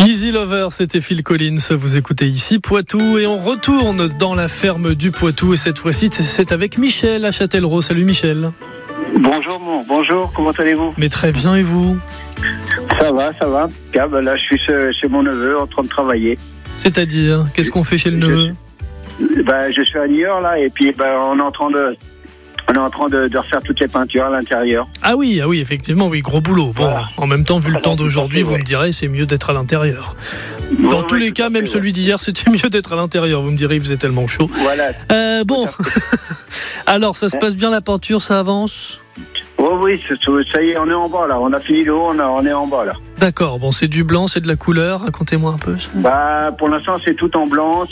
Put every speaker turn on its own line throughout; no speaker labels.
Easy Lover, c'était Phil Collins. Vous écoutez ici Poitou et on retourne dans la ferme du Poitou. Et cette fois-ci, c'est avec Michel à Châtellerault. Salut Michel.
Bonjour, comment allez-vous?
Mais très bien, et vous?
Ça va. Là, je suis chez mon neveu en train de travailler.
C'est-à-dire, qu'est-ce qu'on fait chez le neveu?
Je suis à Niort là, et puis on est en train de refaire toutes les peintures à l'intérieur.
Ah oui, effectivement, oui, gros boulot. Bon,
voilà.
En même temps, vu le temps d'aujourd'hui,
fait,
vous me direz, c'est mieux d'être à l'intérieur. Dans tous les cas, même celui d'hier, c'était mieux d'être à l'intérieur. Vous me direz, il faisait tellement chaud.
Voilà.
Bon, alors, ça se passe bien la peinture, ça avance?
Oui, ça y est, on est en bas là. On a fini le haut, on est en bas là.
D'accord, bon, c'est du blanc, c'est de la couleur. Racontez-moi un peu ça.
Pour l'instant, c'est tout en blanc.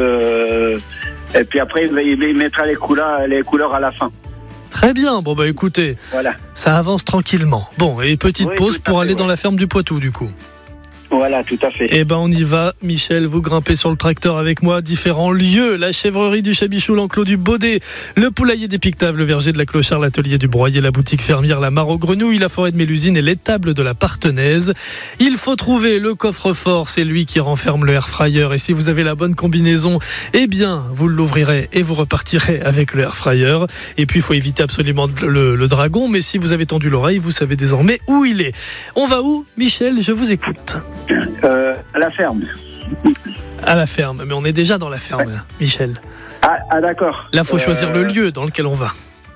Et puis après, il mettra les couleurs à la fin.
Très bien, bon écoutez,
voilà.
Ça avance tranquillement. Bon, et petite pause pour aller dans la ferme du Poitou du coup.
Voilà, tout à fait.
Eh ben on y va, Michel, vous grimpez sur le tracteur avec moi, différents lieux, la chèvrerie du Chabichou, l'enclos du Baudet, le poulailler des Pictaves, le verger de la Clochard, l'atelier du Broyer, la boutique fermière, la mare aux grenouilles, la forêt de Mélusine et l'étable de la Partenaise. Il faut trouver le coffre-fort, c'est lui qui renferme le air fryer, et si vous avez la bonne combinaison, eh bien vous l'ouvrirez et vous repartirez avec le air fryer. Et puis il faut éviter absolument le dragon, mais si vous avez tendu l'oreille, vous savez désormais où il est. On va où, Michel? Je vous écoute.
À la ferme.
À la ferme, mais on est déjà dans la ferme, là, Michel.
Ah d'accord.
Là, faut choisir le lieu dans lequel on va.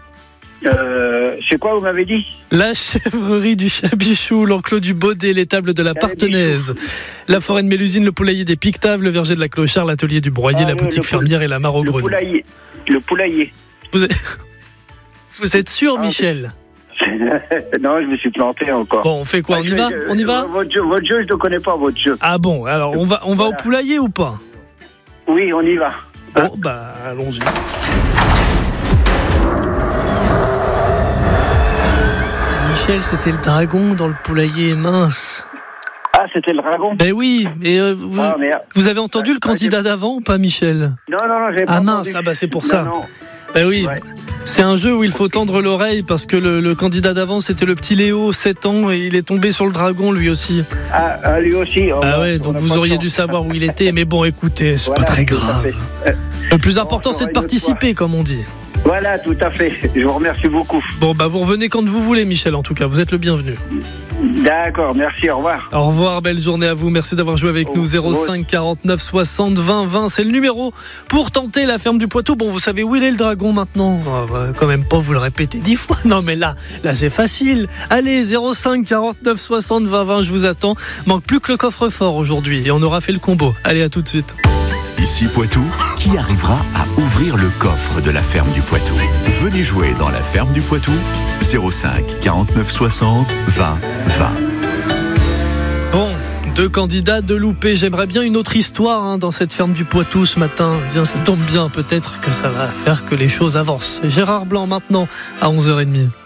C'est quoi, vous m'avez dit?
La chèvrerie du Chabichou, l'enclos du Baudet, l'étable de la Partenaise, la forêt de Mélusine, le poulailler des Pictaves, le verger de la Clochard, l'atelier du Broyer, la boutique fermière et la mare aux grenouilles.
Le poulailler.
Vous êtes sûr, Michel?
Non, je me suis planté encore.
Bon, on fait quoi? On y va?
Votre jeu, je ne connais pas votre jeu.
Ah bon, alors on va au poulailler ou pas?
Oui, on y va.
Bon, allons-y. Michel, c'était le dragon dans le poulailler, mince.
Ah, c'était le dragon?
Ben oui, mais vous avez entendu le candidat d'avant ou pas, Michel?
Non, j'ai pas
entendu.
Mince,
c'est pour ça.
Non.
Ben oui.
Ouais.
C'est un jeu où il faut tendre l'oreille parce que le candidat d'avant c'était le petit Léo, 7 ans, et il est tombé sur le dragon lui aussi.
Ah, lui aussi.
Donc vous auriez dû savoir où il était, mais bon écoutez, c'est pas très grave. Le plus important c'est de participer comme on dit.
Voilà, tout à fait. Je vous remercie beaucoup.
Bon, vous revenez quand vous voulez, Michel, en tout cas, vous êtes le bienvenu.
D'accord, merci, au revoir.
Au revoir, belle journée à vous, merci d'avoir joué avec nous. 05 49 60 20 20, c'est le numéro pour tenter la ferme du Poitou. Bon, vous savez où il est le dragon maintenant? Quand même pas vous le répétez 10 fois. Non mais là c'est facile. Allez, 05 49 60 20 20, je vous attends. Manque plus que le coffre-fort aujourd'hui et on aura fait le combo. Allez, à tout de suite.
Ici Poitou, qui arrivera à ouvrir le coffre de la ferme du Poitou? Venez jouer dans la ferme du Poitou, 05 49 60 20 20.
Bon, 2 candidats, 2 loupés. J'aimerais bien une autre histoire dans cette ferme du Poitou ce matin. Tiens, ça tombe bien, peut-être que ça va faire que les choses avancent. Gérard Blanc maintenant à 11h30.